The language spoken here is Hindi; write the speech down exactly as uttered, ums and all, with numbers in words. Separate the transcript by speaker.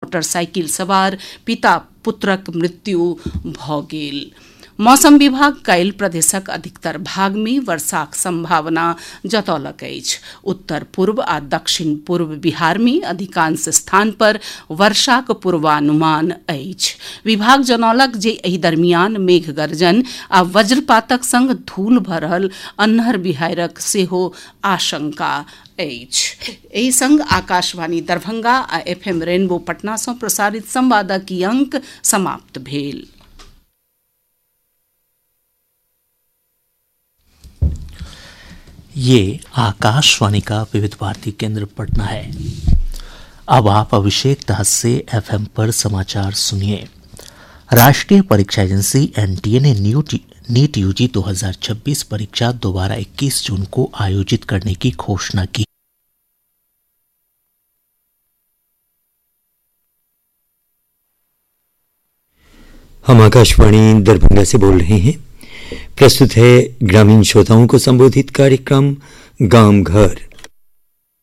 Speaker 1: मोटरसाइकिल सवार पिता पुत्रक मृत्यु भऽ गेल। मौसम विभाग काल्हि प्रदेशक अधिकतर भाग में वर्षाक संभावना जतौलक अछि। उत्तर पूर्व आ दक्षिण पूर्व बिहार में अधिकांश स्थान पर वर्षाक पूर्वानुमान अछि। विभाग जनौलक जे एहि दरमियान मेघ गर्जन आ वज्रपातक संग धूल भरल अन्हर बिहारक सेहो आशंका अछि। एहि संग आकाशवाणी दरभंगा आ एफ एम रेनबो पटना सँ प्रसारित संवादक ई अंक समाप्त भेल।
Speaker 2: ये आकाशवाणी का विविध भारती केंद्र पटना है। अब आप अभिषेक दास से एफएम पर समाचार सुनिए। राष्ट्रीय परीक्षा एजेंसी एनटीए ने नीट यूजी दो हज़ार छब्बीस परीक्षा दोबारा इक्कीस जून को आयोजित करने की घोषणा की।
Speaker 3: हम आकाशवाणी दरभंगा से बोल रहे हैं। प्रस्तुत है ग्रामीण श्रोताओं को संबोधित कार्यक्रम गांव घर।